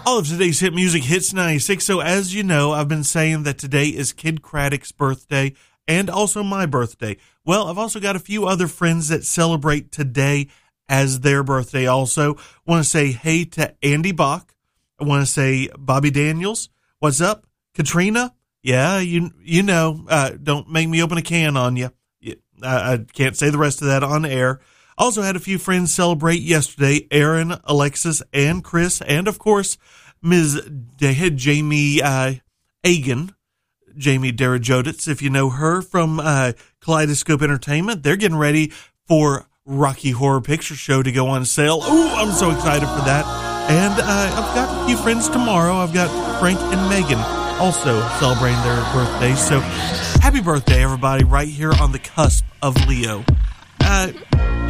All of today's hit music hits 96. So as you know, I've been saying that today is Kid Craddock's birthday and also my birthday. Well, I've also got a few other friends that celebrate today as their birthday also. Want to say hey to Andy Bach. I want to say Bobby Daniels. What's up? Katrina? Yeah, you know, don't make me open a can on you. I can't say the rest of that on air. Also had a few friends celebrate yesterday, Aaron, Alexis, and Chris, and of course, Ms. Jamie Agan, Jamie Darajoditz, if you know her from Kaleidoscope Entertainment. They're getting ready for Rocky Horror Picture Show to go on sale. Ooh, I'm so excited for that. And I've got a few friends tomorrow. I've got Frank and Megan also celebrating their birthdays. So happy birthday, everybody, right here on the cusp of Leo.